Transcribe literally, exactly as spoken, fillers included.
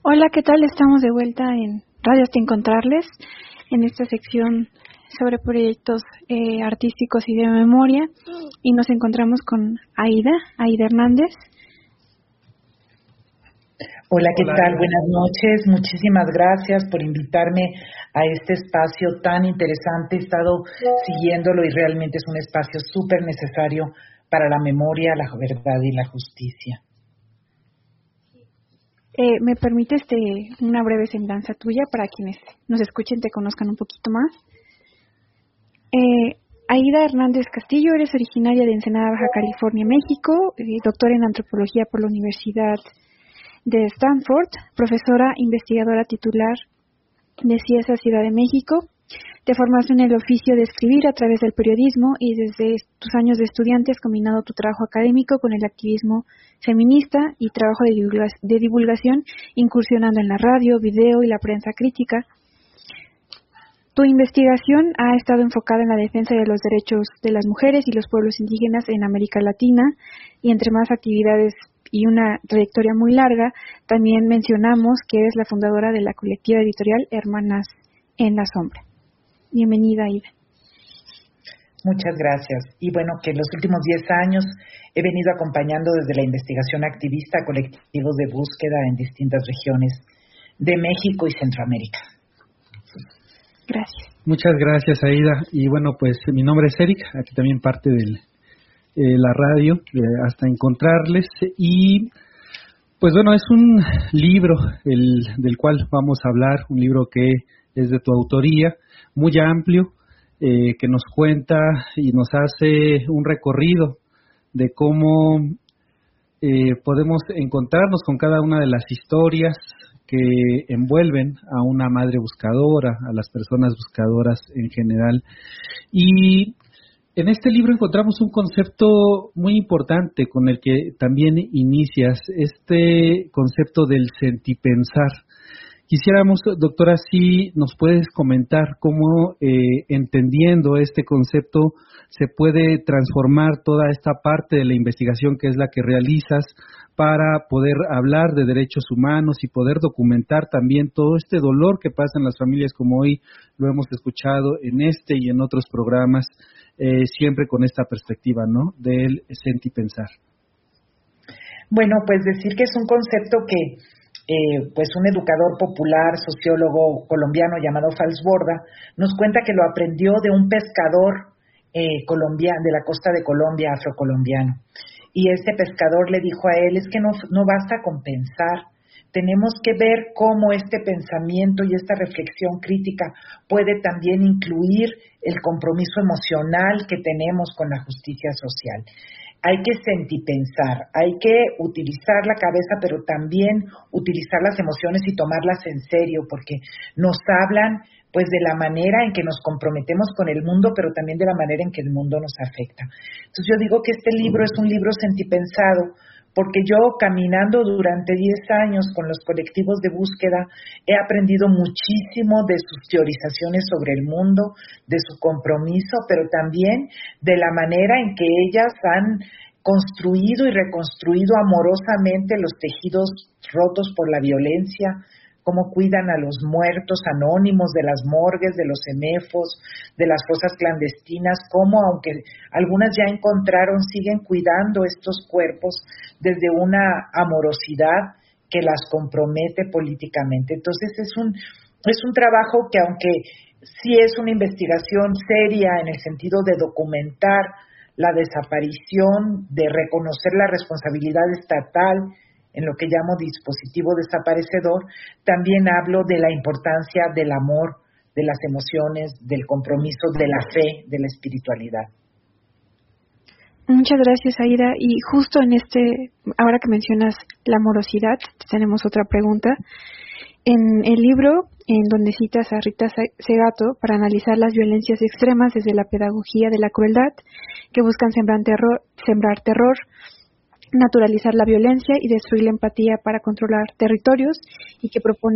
Hola, ¿qué tal? Estamos de vuelta en Radio Hasta Encontrarles, en esta sección sobre proyectos eh, artísticos y de memoria, y nos encontramos con Aida, Aida Hernández. Hola, ¿qué Hola, tal? Buenas noches. Muchísimas gracias por invitarme a este espacio tan interesante. He estado siguiéndolo y realmente es un espacio súper necesario para la memoria, la verdad y la justicia. Eh, ¿Me permites este, una breve semblanza tuya para quienes nos escuchen, te conozcan un poquito más? Eh, Aida Hernández Castillo, eres originaria de Ensenada, Baja California, México, eh, doctora en antropología por la Universidad de Stanford, profesora investigadora titular de CIESA Ciudad de México. Te formaste en el oficio de escribir a través del periodismo y desde tus años de estudiante has combinado tu trabajo académico con el activismo feminista y trabajo de divulgación, de divulgación, incursionando en la radio, video y la prensa crítica. Tu investigación ha estado enfocada en la defensa de los derechos de las mujeres y los pueblos indígenas en América Latina, y entre más actividades y una trayectoria muy larga, también mencionamos que eres la fundadora de la colectiva editorial Hermanas en la Sombra. Bienvenida, Aida. Muchas gracias. Y bueno, que en los últimos diez años he venido acompañando desde la investigación activista a colectivos de búsqueda en distintas regiones de México y Centroamérica. Gracias. Muchas gracias, Aida. Y bueno, pues mi nombre es Eric, aquí también parte de eh, la radio, de Hasta Encontrarles. Y pues bueno, es un libro el, del cual vamos a hablar, un libro que es de tu autoría, muy amplio, eh, que nos cuenta y nos hace un recorrido de cómo eh, podemos encontrarnos con cada una de las historias que envuelven a una madre buscadora, a las personas buscadoras en general. Y en este libro encontramos un concepto muy importante con el que también inicias, este concepto del sentipensar. Quisiéramos, doctora, si nos puedes comentar cómo, eh, entendiendo este concepto, se puede transformar toda esta parte de la investigación que es la que realizas para poder hablar de derechos humanos y poder documentar también todo este dolor que pasa en las familias, como hoy lo hemos escuchado en este y en otros programas, eh, siempre con esta perspectiva, ¿no?, del sentipensar. Bueno, pues decir que es un concepto que Eh, pues un educador popular, sociólogo colombiano llamado Falsborda, nos cuenta que lo aprendió de un pescador eh, colombiano, de la costa de Colombia, afrocolombiano. Y este pescador le dijo a él, es que no, no basta con pensar, tenemos que ver cómo este pensamiento y esta reflexión crítica puede también incluir el compromiso emocional que tenemos con la justicia social. Hay que sentipensar, hay que utilizar la cabeza, pero también utilizar las emociones y tomarlas en serio, porque nos hablan pues de la manera en que nos comprometemos con el mundo, pero también de la manera en que el mundo nos afecta. Entonces yo digo que este libro es un libro sentipensado, porque yo, caminando durante diez años con los colectivos de búsqueda, he aprendido muchísimo de sus teorizaciones sobre el mundo, de su compromiso, pero también de la manera en que ellas han construido y reconstruido amorosamente los tejidos rotos por la violencia, cómo cuidan a los muertos anónimos de las morgues, de los cemefos, de las fosas clandestinas, cómo, aunque algunas ya encontraron, siguen cuidando estos cuerpos desde una amorosidad que las compromete políticamente. Entonces es un, es un trabajo que, aunque sí es una investigación seria en el sentido de documentar la desaparición, de reconocer la responsabilidad estatal en lo que llamo dispositivo desaparecedor, también hablo de la importancia del amor, de las emociones, del compromiso, de la fe, de la espiritualidad. Muchas gracias, Aida. Y justo en este, ahora que mencionas la amorosidad, tenemos otra pregunta. En el libro, en donde citas a Rita Segato para analizar las violencias extremas desde la pedagogía de la crueldad, que buscan sembrar terror, sembrar terror naturalizar la violencia y destruir la empatía para controlar territorios, y que propone